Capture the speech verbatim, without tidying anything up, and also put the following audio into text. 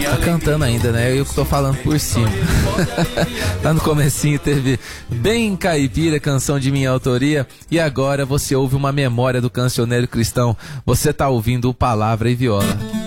Tá cantando ainda, né? Eu que tô falando por cima. Lá no comecinho teve Bem Caipira, canção de minha autoria. E agora você ouve uma memória do cancioneiro cristão. Você tá ouvindo o Palavra e Viola.